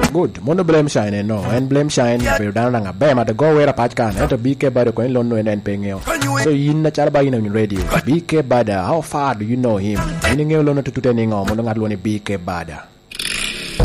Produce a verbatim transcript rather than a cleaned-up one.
Good. Mono blame shine no. And blame shine. Pero dana nga bema to go where a patch can. To B K Bada ko in London and pengeo. So yin na chalaba yin on radio. B K Bada. How far do you know him? Ininge lono to tutening o mono nga loni B K Bada.